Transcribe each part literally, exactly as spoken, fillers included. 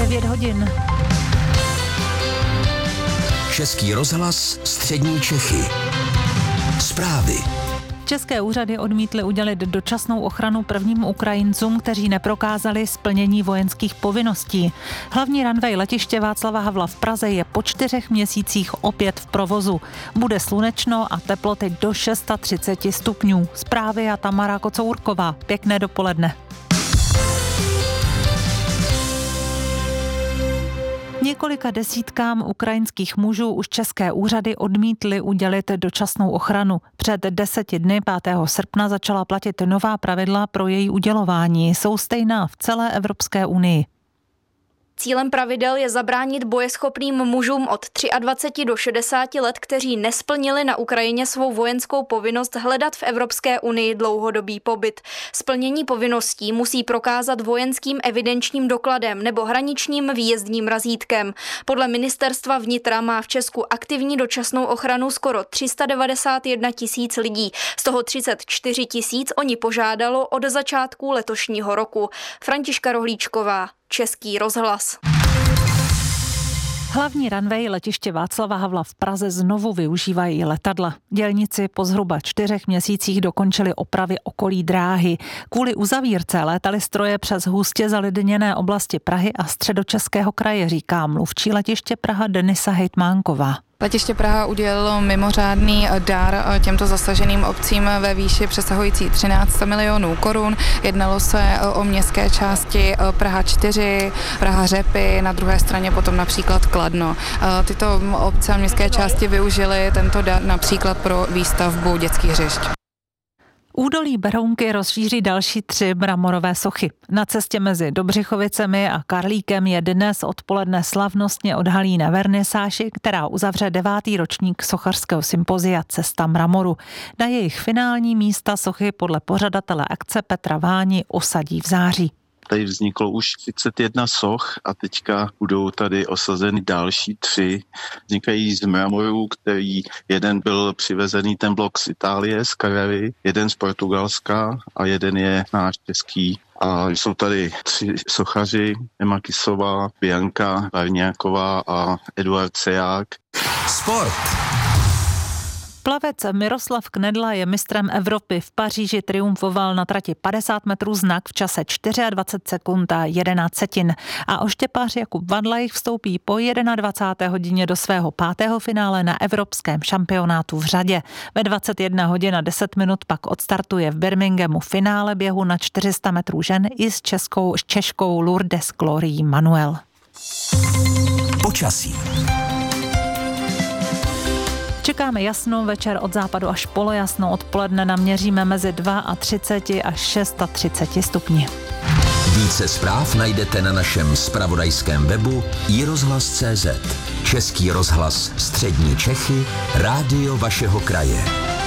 devět hodin. Český rozhlas Střední Čechy. Zprávy. České úřady odmítly udělit dočasnou ochranu prvním Ukrajincům, kteří neprokázali splnění vojenských povinností. Hlavní runway letiště Václava Havla v Praze je po čtyřech měsících opět v provozu. Bude slunečno a teploty do třicet šest stupňů. Zprávy a Tamara Kocourková. Pěkné dopoledne. Několika desítkám ukrajinských mužů už české úřady odmítly udělit dočasnou ochranu. Před deseti dny pátého srpna začala platit nová pravidla pro její udělování. Jsou stejná v celé Evropské unii. Cílem pravidel je zabránit bojeschopným mužům od dvaceti tři do šedesáti let, kteří nesplnili na Ukrajině svou vojenskou povinnost hledat v Evropské unii dlouhodobý pobyt. Splnění povinností musí prokázat vojenským evidenčním dokladem nebo hraničním výjezdním razítkem. Podle ministerstva vnitra má v Česku aktivní dočasnou ochranu skoro tři sta devadesát jedna tisíc lidí. Z toho třicet čtyři tisíc oni požádalo od začátku letošního roku. Františka Rohlíčková, Český rozhlas. Hlavní runway letiště Václava Havla v Praze znovu využívají letadla. Dělníci po zhruba čtyřech měsících dokončili opravy okolí dráhy. Kvůli uzavírce létaly stroje přes hustě zalidněné oblasti Prahy a Středočeského kraje, říká mluvčí letiště Praha Denisa Hejtmánková. Letiště Praha udělilo mimořádný dar těmto zasaženým obcím ve výši přesahující třináct milionů korun. Jednalo se o městské části Praha čtyři, Praha Řepy, na druhé straně potom například Kladno. Tyto obce a městské části využily tento dar například pro výstavbu dětských hřišť. Údolí Berounky rozšíří další tři mramorové sochy. Na cestě mezi Dobřichovicemi a Karlíkem je dnes odpoledne slavnostně odhalí na vernisáži, která uzavře devátý ročník sochařského sympozia Cesta mramoru. Na jejich finální místa sochy podle pořadatele akce Petra Váni osadí v září. Tady vzniklo už třicet jedna soch a teďka budou tady osazeny další tři. Vznikají z mramorů, který jeden byl přivezený ten blok z Itálie, z Carrary, jeden z Portugalska a jeden je náš český. A jsou tady tři sochaři, Emma Kisová, Bianka Varňáková a Eduard Ceják. Sport. Plavec Miroslav Knedla je mistrem Evropy. V Paříži triumfoval na trati padesát metrů znak v čase dvacet čtyři sekund a jedenáct setin. A oštěpář Jakub Vadlajch vstoupí po dvacáté jedné hodině do svého pátého finále na evropském šampionátu v řadě. Ve dvacet jedna hodin a deset minut pak odstartuje v Birminghamu finále běhu na čtyři sta metrů žen i s českou, s češkou Lourdes Glorií Manuel. Počasí. Čekáme jasno, večer od západu až polojasno, odpoledne naměříme mezi třicet dva až třicet šest stupni. Více zpráv najdete na našem zpravodajském webu i rozhlas tečka cé zet. Český rozhlas Střední Čechy, rádio vašeho kraje.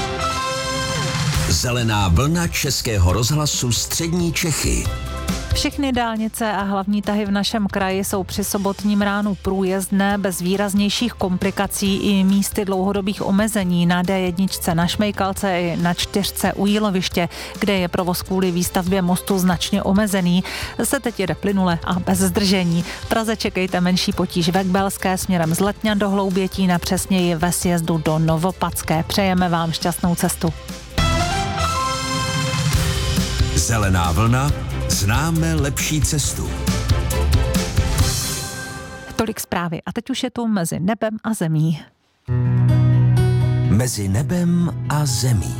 Zelená vlna Českého rozhlasu Střední Čechy. Všechny dálnice a hlavní tahy v našem kraji jsou při sobotním ránu průjezdné, bez výraznějších komplikací i místy dlouhodobých omezení na dé jedna na Šmejkalce i na čtyřce u Jíloviště, kde je provoz kvůli výstavbě mostu značně omezený. Se teď jede plynule a bez zdržení. V Praze čekejte menší potíž ve Kbelské směrem z Letňan do Hloubětína, přesněji ve sjezdu do Novopadské. Přejeme vám šťastnou cestu. Zelená vlna. Známe lepší cestu. Tolik zprávy. A teď už je tu mezi nebem a zemí. Mezi nebem a zemí.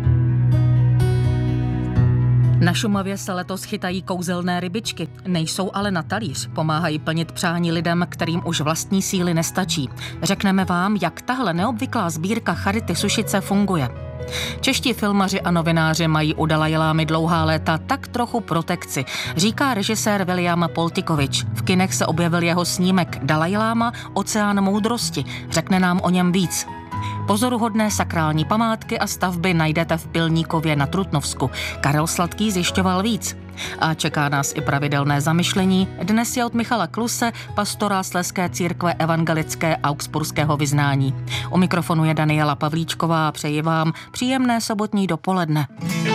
Na Šumavě se letos chytají kouzelné rybičky. Nejsou ale na talíř. Pomáhají plnit přání lidem, kterým už vlastní síly nestačí. Řekneme vám, jak tahle neobvyklá sbírka Charity Sušice funguje. Čeští filmaři a novináři mají u Dalajlámy dlouhá léta tak trochu protekci, říká režisér William Poltikovič. V kinech se objevil jeho snímek Dalajláma, oceán moudrosti. Řekne nám o něm víc. Pozoruhodné sakrální památky a stavby najdete v Pilníkově na Trutnovsku. Karel Sladký zjišťoval víc. A čeká nás i pravidelné zamyšlení. Dnes je od Michala Kluse, pastora Slezské církve evangelické augsburského vyznání. U mikrofonu je Daniela Pavlíčková a přeji vám příjemné sobotní dopoledne.